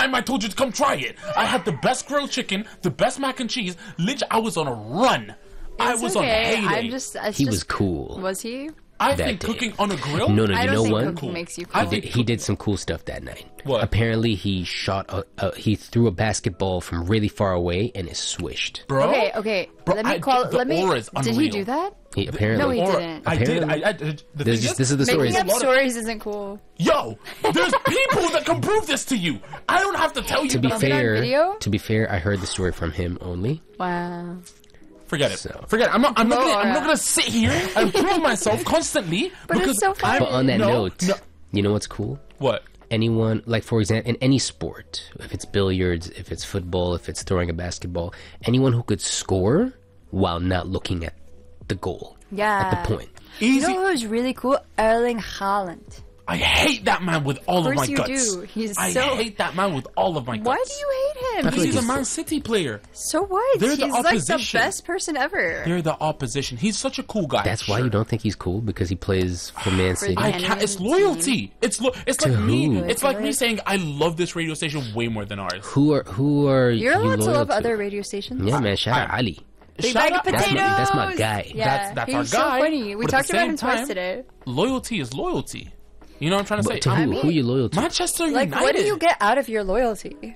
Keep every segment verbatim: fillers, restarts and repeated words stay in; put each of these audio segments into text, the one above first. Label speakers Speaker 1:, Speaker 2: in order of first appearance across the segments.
Speaker 1: time I told you to come try it. I had the best grilled chicken, the best mac and cheese. Literally, I was on a run. I
Speaker 2: It's
Speaker 1: was
Speaker 2: okay.
Speaker 1: on heyday.
Speaker 2: I'm just, it's
Speaker 3: He
Speaker 2: just,
Speaker 3: was cool.
Speaker 2: Was he?
Speaker 1: I
Speaker 3: that
Speaker 1: think
Speaker 3: day.
Speaker 1: cooking on a grill.
Speaker 3: No, no,
Speaker 2: I
Speaker 3: you
Speaker 2: don't
Speaker 3: know
Speaker 2: think
Speaker 3: what?
Speaker 2: cooking
Speaker 1: Cool.
Speaker 2: makes you
Speaker 1: I
Speaker 2: cool.
Speaker 1: think-
Speaker 3: He did some cool stuff that night.
Speaker 1: What?
Speaker 3: Apparently, he shot a, a he threw a basketball from really far away and it swished.
Speaker 1: Bro.
Speaker 2: Okay, okay.
Speaker 1: Bro,
Speaker 2: let me
Speaker 1: I-
Speaker 2: call.
Speaker 1: the
Speaker 2: Let me.
Speaker 1: aura is
Speaker 2: Did he
Speaker 1: unreal.
Speaker 2: do that?
Speaker 3: He apparently.
Speaker 2: No, he
Speaker 1: Or-
Speaker 2: didn't.
Speaker 1: I did. I,
Speaker 3: Apparently.
Speaker 1: I, the
Speaker 3: This
Speaker 1: thing
Speaker 3: is-
Speaker 1: is,
Speaker 3: this is the story.
Speaker 2: Making up
Speaker 1: There's a lot of-
Speaker 2: stories isn't cool.
Speaker 1: Yo, there's people that can prove this to you. I don't have to tell you.
Speaker 3: To be
Speaker 1: that I'm-
Speaker 2: it on
Speaker 3: fair,
Speaker 2: video?
Speaker 3: to be fair, I heard the story from him only.
Speaker 2: Wow.
Speaker 1: Forget it.
Speaker 3: So-
Speaker 1: Forget it. I'm not. I'm not. Gonna, I'm
Speaker 2: Laura.
Speaker 1: not gonna sit here and prove myself constantly.
Speaker 2: But it's
Speaker 1: because
Speaker 2: so fun.
Speaker 3: But on that
Speaker 1: No,
Speaker 3: note,
Speaker 1: no.
Speaker 3: you know what's cool?
Speaker 1: What?
Speaker 3: Anyone, like for example, in any sport, if it's billiards, if it's football, if it's throwing a basketball, anyone who could score while not looking at the goal,
Speaker 2: Yeah.
Speaker 3: at the point.
Speaker 2: You
Speaker 1: Easy.
Speaker 2: know who's really cool? Erling Haaland.
Speaker 1: I hate that man with all of,
Speaker 2: Of
Speaker 1: my
Speaker 2: course you
Speaker 1: guts.
Speaker 2: do. He's
Speaker 1: I
Speaker 2: so-
Speaker 1: hate that man with all of my guts.
Speaker 2: Why do you hate him?
Speaker 3: I feel
Speaker 1: Because
Speaker 3: like
Speaker 1: he's a
Speaker 3: he's-
Speaker 1: Man City player.
Speaker 2: So what?
Speaker 1: They're
Speaker 2: He's
Speaker 1: the
Speaker 2: like the
Speaker 1: opposition.
Speaker 2: best person ever.
Speaker 1: They're the opposition. He's such a cool guy.
Speaker 3: That's why
Speaker 1: Sure.
Speaker 3: you don't think he's cool because he plays for Man City.
Speaker 1: I
Speaker 2: enemy
Speaker 1: can't. It's
Speaker 2: of the
Speaker 1: loyalty. It's lo- It's
Speaker 3: To
Speaker 1: like me.
Speaker 3: who?
Speaker 1: It's like me
Speaker 2: Like-
Speaker 1: saying I love this radio station way more than ours.
Speaker 3: Who are who are
Speaker 2: You're
Speaker 3: you
Speaker 2: allowed to
Speaker 3: loyal
Speaker 2: love other radio stations.
Speaker 3: Yeah, man. Shout out
Speaker 1: I-
Speaker 3: Ali.
Speaker 2: Big
Speaker 1: Shout
Speaker 2: bag
Speaker 1: out-
Speaker 2: of
Speaker 3: That's
Speaker 2: potatoes.
Speaker 3: my- that's my guy.
Speaker 2: Yeah,
Speaker 1: That's- that's our
Speaker 2: he's
Speaker 1: guy,
Speaker 2: so funny. We
Speaker 1: but at
Speaker 2: talked
Speaker 1: the
Speaker 2: about
Speaker 1: same
Speaker 2: him twice
Speaker 1: time-
Speaker 2: today.
Speaker 1: Loyalty is loyalty. You know what I'm trying to say?
Speaker 3: But to
Speaker 1: I'm-
Speaker 3: who? Who you loyal to?
Speaker 1: Manchester
Speaker 2: Like,
Speaker 1: United.
Speaker 2: what do you get out of your loyalty?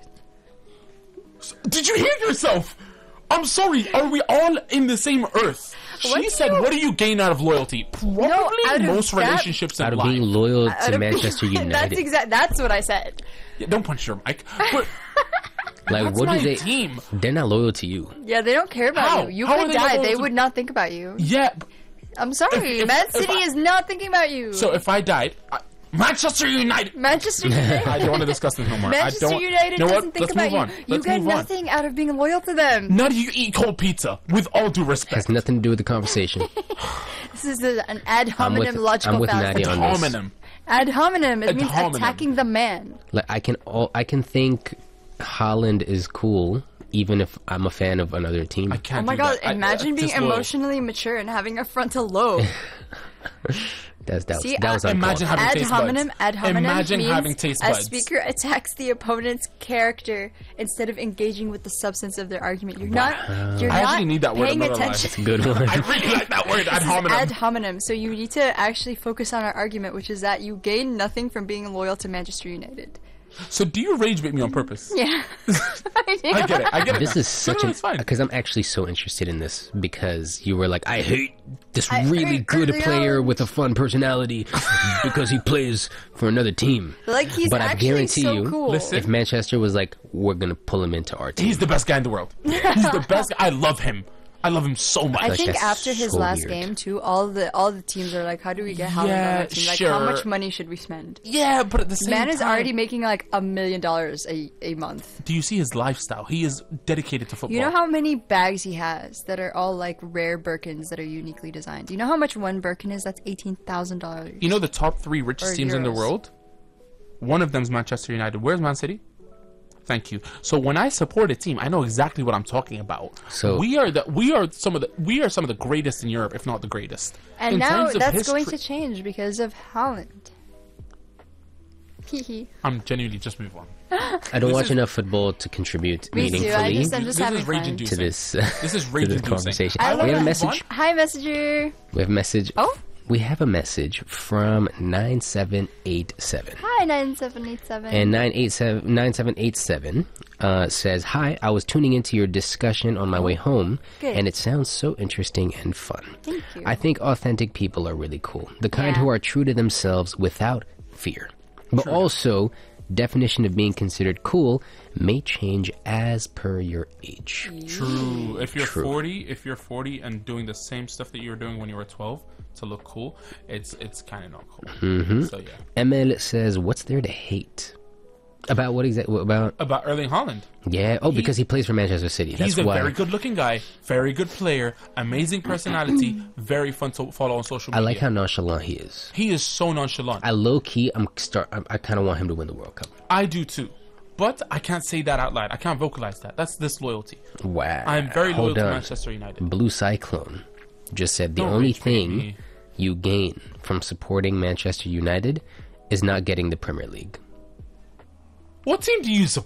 Speaker 1: Did you hear yourself? I'm sorry. Are we all in the same earth?
Speaker 2: What
Speaker 1: She
Speaker 2: do
Speaker 1: said,
Speaker 2: you-
Speaker 1: "What do you gain out of loyalty?" Probably
Speaker 2: out of
Speaker 1: most
Speaker 2: that-
Speaker 1: relationships in
Speaker 3: Out of
Speaker 1: life.
Speaker 3: being loyal
Speaker 2: Out
Speaker 3: to
Speaker 2: of-
Speaker 3: Manchester United.
Speaker 2: That's exact. That's what I said.
Speaker 1: Yeah, don't punch your mic. But
Speaker 3: like,
Speaker 1: that's
Speaker 3: what
Speaker 1: my
Speaker 3: do they?
Speaker 1: team.
Speaker 3: They're not loyal to you.
Speaker 2: Yeah, they don't care about
Speaker 1: How?
Speaker 2: you. You
Speaker 1: How are
Speaker 2: could
Speaker 1: they not
Speaker 2: die.
Speaker 1: going
Speaker 2: They
Speaker 1: to-
Speaker 2: would not think about you.
Speaker 1: Yeah.
Speaker 2: I'm sorry.
Speaker 1: If- if-
Speaker 2: Man
Speaker 1: if
Speaker 2: City
Speaker 1: I-
Speaker 2: is not thinking about you.
Speaker 1: So if I died, I, Manchester United.
Speaker 2: Manchester United.
Speaker 1: I don't want to discuss this no more.
Speaker 2: Manchester
Speaker 1: I don't.
Speaker 2: United
Speaker 1: you know
Speaker 2: doesn't
Speaker 1: what?
Speaker 2: think
Speaker 1: Let's
Speaker 2: about
Speaker 1: move
Speaker 2: you.
Speaker 1: on.
Speaker 2: You
Speaker 1: Let's
Speaker 2: get
Speaker 1: move on.
Speaker 2: nothing out of being loyal to them.
Speaker 1: None of you eat cold pizza. With all due respect.
Speaker 3: Has nothing to do with the conversation.
Speaker 2: This is a, an ad
Speaker 3: I'm with-
Speaker 2: hominem logical
Speaker 3: I'm with
Speaker 2: fallacy.
Speaker 3: Nadia on this.
Speaker 1: Hominem.
Speaker 2: Ad hominem. It
Speaker 1: Ad
Speaker 2: means
Speaker 1: hominem.
Speaker 2: attacking the man.
Speaker 3: Like I can all I can think Holland is cool even if I'm a fan of another team.
Speaker 1: I can't.
Speaker 2: Oh my
Speaker 1: do
Speaker 2: god!
Speaker 1: that. I-
Speaker 2: Imagine
Speaker 1: that's
Speaker 2: being
Speaker 1: disloyal.
Speaker 2: emotionally mature and having a frontal lobe.
Speaker 3: That's that was,
Speaker 2: See,
Speaker 3: that was
Speaker 2: I-
Speaker 3: uncalled
Speaker 1: Imagine
Speaker 3: for.
Speaker 1: having
Speaker 2: Ad
Speaker 1: taste
Speaker 2: hominem.
Speaker 1: buds.
Speaker 2: Ad hominem
Speaker 1: Imagine
Speaker 2: means
Speaker 1: having taste
Speaker 2: a
Speaker 1: buds.
Speaker 2: speaker attacks the opponent's character instead of engaging with the substance of their argument. You're not. You're
Speaker 1: I
Speaker 2: not
Speaker 1: actually need that word,
Speaker 2: paying
Speaker 1: I'm not gonna lie.
Speaker 2: attention.
Speaker 3: Good one.
Speaker 1: I really like that word. Ad
Speaker 2: This is
Speaker 1: hominem.
Speaker 2: ad hominem. So you need to actually focus on our argument, which is that you gain nothing from being loyal to Manchester United.
Speaker 1: So do you rage bait me on purpose?
Speaker 2: Yeah.
Speaker 1: I get it. I get it.
Speaker 3: This
Speaker 1: now.
Speaker 3: is such
Speaker 1: no, no,
Speaker 3: an
Speaker 1: it's fine.
Speaker 3: because I'm actually so interested in this because you were like I hate this
Speaker 2: I
Speaker 3: really
Speaker 2: hate
Speaker 3: good
Speaker 2: Erling
Speaker 3: player
Speaker 2: Haaland.
Speaker 3: with a fun personality because he plays for another team.
Speaker 2: Like he's
Speaker 3: But I
Speaker 2: actually
Speaker 3: guarantee
Speaker 2: so
Speaker 3: you,
Speaker 2: cool.
Speaker 1: Listen.
Speaker 3: If Manchester was like, we're gonna pull him into our team,
Speaker 1: He's the best guy in the world. He's the best. Guy. I love him. I love him so much.
Speaker 2: I
Speaker 3: Like,
Speaker 2: think
Speaker 3: that's
Speaker 2: after his
Speaker 3: so
Speaker 2: last
Speaker 3: weird.
Speaker 2: game too, all the all the teams are like, how do we get Haaland
Speaker 1: Yeah,
Speaker 2: on our team? Like, how
Speaker 1: sure.
Speaker 2: much money should we spend?
Speaker 1: yeah, but at the same
Speaker 2: Man
Speaker 1: time,
Speaker 2: is already making like a million dollars a a month.
Speaker 1: Do you see his lifestyle? He is dedicated to football.
Speaker 2: You know how many bags he has that are all like rare Birkins that are uniquely designed. Do you know how much one Birkin is? That's eighteen thousand dollars.
Speaker 1: You know the top three richest
Speaker 2: Or
Speaker 1: teams in the
Speaker 2: euros.
Speaker 1: world? One of them's Manchester United. Where's Man City? Thank you. So when I support a team, I know exactly what I'm talking about.
Speaker 3: So-
Speaker 1: we are the we are some of the we are some of the greatest in Europe, if not the greatest.
Speaker 2: And
Speaker 1: In
Speaker 2: now
Speaker 1: terms of
Speaker 2: that's going to
Speaker 1: history-
Speaker 2: change because of Haaland. Hee hee.
Speaker 1: I'm genuinely just move on.
Speaker 3: I don't
Speaker 1: This
Speaker 3: watch
Speaker 1: is-
Speaker 3: enough football to contribute
Speaker 2: Me too. I
Speaker 3: meaningfully
Speaker 2: just, I'm just
Speaker 1: This
Speaker 2: having
Speaker 1: is rage
Speaker 2: fun.
Speaker 1: inducing.
Speaker 3: to this.
Speaker 1: This is
Speaker 3: to
Speaker 1: rage
Speaker 3: this
Speaker 1: inducing.
Speaker 3: conversation.
Speaker 2: I
Speaker 3: we have a
Speaker 2: love
Speaker 3: message.
Speaker 2: Hi, messenger.
Speaker 3: We have a message.
Speaker 2: Oh.
Speaker 3: We have a message from nine seven eight seven.
Speaker 2: Hi, nine seven eight seven.
Speaker 3: And nine eight seven nine seven eight seven uh, says, "Hi, I was tuning into your discussion on my way home,
Speaker 2: Good.
Speaker 3: and it sounds so interesting and fun.
Speaker 2: Thank you.
Speaker 3: I think authentic people are really cool. The kind
Speaker 2: Yeah.
Speaker 3: who are true to themselves without fear. But also, definition of being considered cool may change as per your age."
Speaker 1: True. If you're
Speaker 3: True.
Speaker 1: forty, if you're forty and doing the same stuff that you were doing when you were twelve to look cool, it's it's kind of not cool. Mm-hmm. So yeah.
Speaker 3: Emil says, "What's there to hate about what exactly about?"
Speaker 1: About Erling Haaland.
Speaker 3: Yeah. Oh, because he plays for Manchester City. That's
Speaker 1: He's a
Speaker 3: why
Speaker 1: very good-looking guy, very good player, amazing personality, very fun to follow on social
Speaker 3: I
Speaker 1: media.
Speaker 3: like how nonchalant he is.
Speaker 1: he is so nonchalant.
Speaker 3: I low key, I'm start. I, I kind of want him to win the World Cup.
Speaker 1: I do too, but I can't say that out loud. I can't vocalize that. That's disloyalty.
Speaker 3: Wow.
Speaker 1: I'm very loyal
Speaker 3: Hold
Speaker 1: to
Speaker 3: on.
Speaker 1: Manchester United.
Speaker 3: Blue Cyclone just said the
Speaker 1: Don't
Speaker 3: only
Speaker 1: reach
Speaker 3: thing
Speaker 1: me.
Speaker 3: you gain from supporting Manchester United is not getting the Premier League.
Speaker 1: What team do you support?